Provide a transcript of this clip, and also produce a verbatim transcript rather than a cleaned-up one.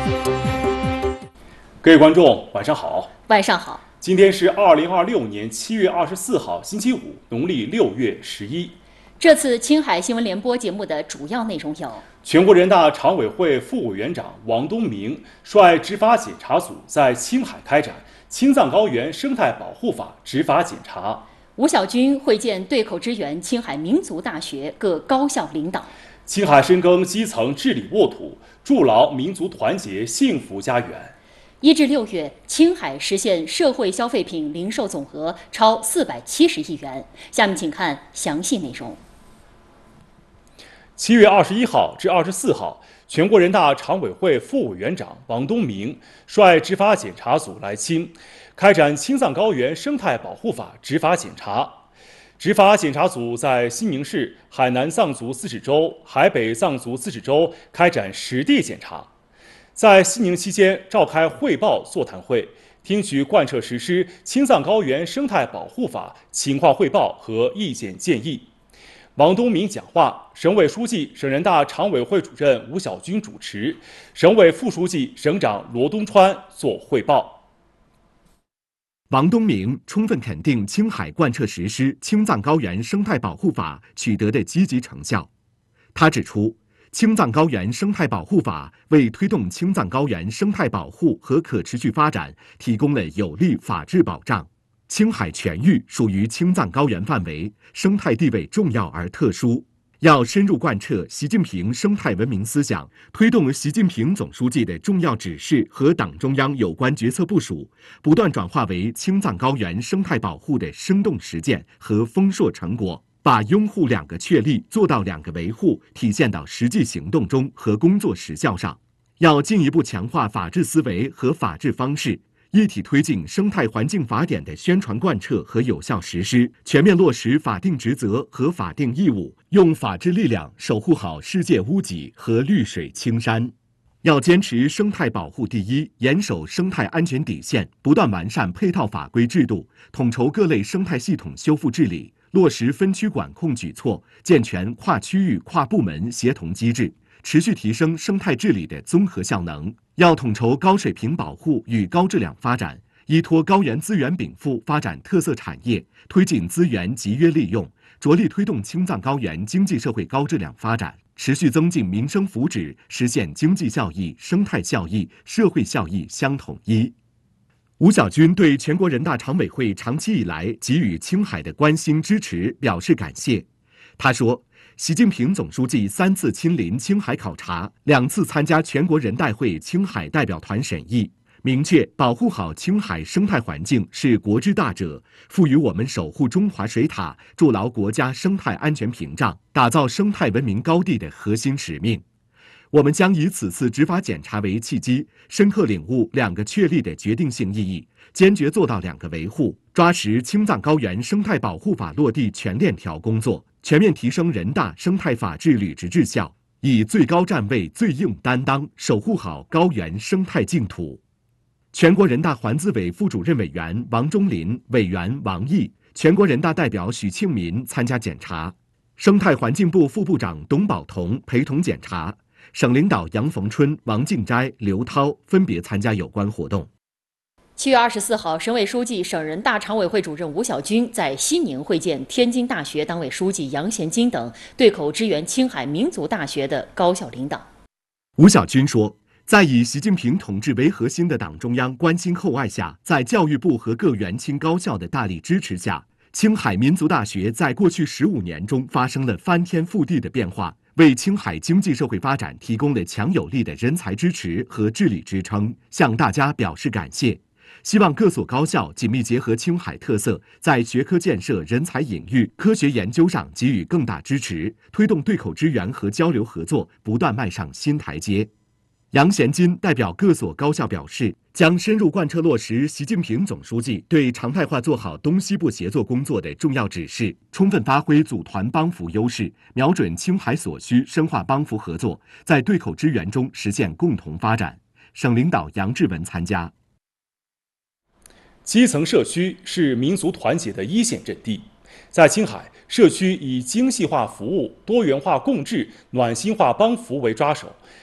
各位观众，晚上好。 晚上好。 今天是二零二六年七月二十四号，星期五，农历六月十一。 这次青海新闻联播节目的主要内容有： 全国人大常委会副委员长王东明率执法检查组在青海开展《青藏高原生态保护法》执法检查； 吴小军会见对口支援青海民族大学各高校领导； 青海深耕基层治理沃土，筑牢民族团结幸福家园。 一至六月，青海实现社会消费品零售总额超四百七十亿元。下面请看详细内容。 七月二十一号至二十四号，全国人大常委会副委员长王东明率执法检查组来青，开展《青藏高原生态保护法》执法检查。执法检查组在西宁市海南藏族自治州、海北藏族自治州开展实地检查。在西宁期间召开汇报座谈会，听取贯彻实施《青藏高原生态保护法》情况汇报和意见建议。王东明讲话，省委书记、省人大常委会主任吴小军主持，省委副书记、省长罗东川作汇报。 王东明充分肯定青海贯彻实施《青藏高原生态保护法》取得的积极成效。他指出，青藏高原生态保护法为推动青藏高原生态保护和可持续发展提供了有力法治保障。青海全域属于青藏高原范围，生态地位重要而特殊，要深入贯彻习近平生态文明思想，推动习近平总书记的重要指示和党中央有关决策部署，不断转化为青藏高原生态保护的生动实践和丰硕成果，把拥护两个确立做到两个维护体现到实际行动中和工作实效上。要进一步强化法治思维和法治方式，一体推进生态环境法典的宣传贯彻和有效实施，全面落实法定职责和法定义务，用法治力量守护好世界屋脊和绿水青山。要坚持生态保护第一，严守生态安全底线，不断完善配套法规制度，统筹各类生态系统修复治理，落实分区管控举措，健全跨区域、跨部门协同机制，持续提升生态治理的综合效能。要统筹高水平保护与高质量发展，依托高原资源禀赋发展特色产业，推进资源集约利用，着力推动青藏高原经济社会高质量发展，持续增进民生福祉，实现经济效益、生态效益、社会效益相统一。吴小军对全国人大常委会长期以来给予青海的关心支持表示感谢。他说，习近平总书记三次亲临青海考察，两次参加全国人大会青海代表团审议，明确保护好青海生态环境是国之大者，赋予我们守护中华水塔、筑牢国家生态安全屏障、打造生态文明高地的核心使命。我们将以此次执法检查为契机，深刻领悟两个确立的决定性意义，坚决做到两个维护，抓实青藏高原生态保护法落地全链条工作，全面提升人大生态法治履职质效，以最高站位、最硬担当守护好高原生态净土。全国人大环资委副主任委员王忠林、委员王毅、全国人大代表许庆民参加检查，生态环境部副部长董宝同陪同检查，省领导杨逢春、王敬斋、刘涛分别参加有关活动。 七月二十四号，省委书记、省人大常委会主任吴小军在西宁会见天津大学党委书记杨贤金等对口支援青海民族大学的高校领导。 吴小军说，在以习近平同志为核心的党中央关心厚爱下，在教育部和各援青高校的大力支持下，青海民族大学在过去十五年中发生了翻天覆地的变化，为青海经济社会发展提供了强有力的人才支持和治理支撑，向大家表示感谢。希望各所高校紧密结合青海特色，在学科建设、人才引育、科学研究上给予更大支持，推动对口支援和交流合作不断迈上新台阶。杨贤金代表各所高校表示，将深入贯彻落实习近平总书记对常态化做好东西部协作工作的重要指示，充分发挥组团帮扶优势，瞄准青海所需，深化帮扶合作，在对口支援中实现共同发展。省领导杨志文参加。 基层社区是民族团结的一线阵地。在青海，社区以精细化服务、多元化共治、暖心化帮扶为抓手，